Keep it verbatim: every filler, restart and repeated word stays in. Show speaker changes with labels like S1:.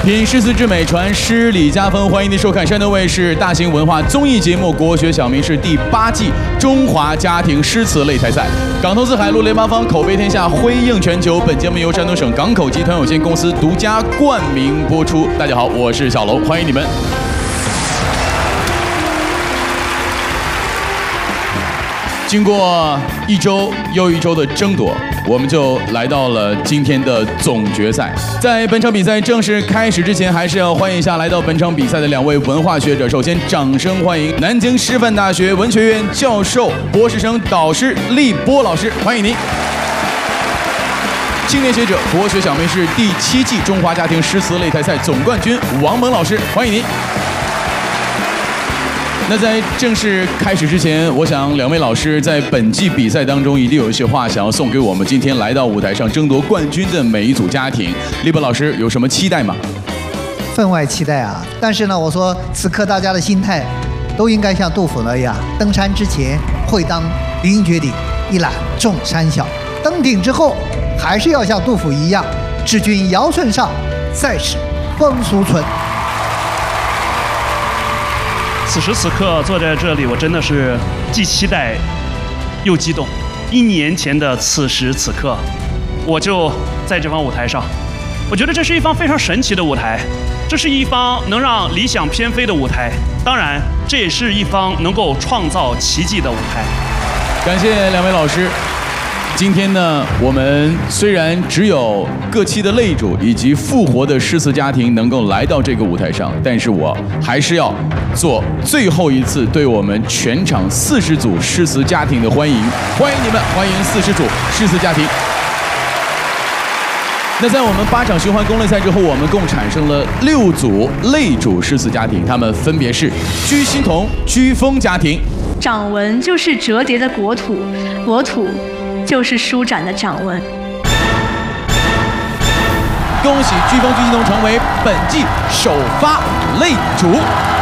S1: 品诗词之美，传诗礼家风。欢迎您收看山东卫视大型文化综艺节目《国学小明是第八季中华家庭诗词擂台赛。港投资海陆联八方，口碑天下，辉映全球。本节目由山东省港口集团有限公司独家冠名播出。大家好，我是小龙，欢迎你们。经过一周又一周的争夺，我们就来到了今天的总决赛。在本场比赛正式开始之前，还是要欢迎一下来到本场比赛的两位文化学者。首先，掌声欢迎南京师范大学文学院教授、博士生导师厉波老师，欢迎您。青年学者，国学小明是第七季中华家庭诗词擂台赛总冠军王蒙老师，欢迎您。那在正式开始之前，我想两位老师在本季比赛当中一定有一些话想要送给我们今天来到舞台上争夺冠军的每一组家庭。厉波老师有什么期待吗？
S2: 分外期待啊！但是呢，我说此刻大家的心态都应该像杜甫那样，登山之前会当凌绝顶，一览众山小；登顶之后，还是要像杜甫一样，治君尧舜上，再使风俗存。
S3: 此时此刻坐在这里，我真的是既期待又激动。一年前的此时此刻，我就在这方舞台上。我觉得这是一方非常神奇的舞台，这是一方能让理想翩飞的舞台，当然，这也是一方能够创造奇迹的舞台。
S1: 感谢两位老师。今天呢，我们虽然只有各期的擂主以及复活的诗词家庭能够来到这个舞台上，但是我还是要做最后一次对我们全场四十组诗词家庭的欢迎，欢迎你们，欢迎四十组诗词家庭。那在我们八场循环公擂赛之后，我们共产生了六组擂主诗词家庭，他们分别是居心同、居风家庭。
S4: 掌纹就是折叠的国土，国土就是舒展的掌纹。
S1: 恭喜居风、居心同成为本季首发擂主。